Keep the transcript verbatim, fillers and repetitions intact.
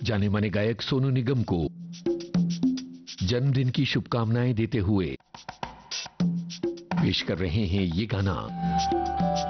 जाने माने गायक सोनू निगम को जन्मदिन की शुभकामनाएं देते हुए पेश कर रहे हैं ये गाना।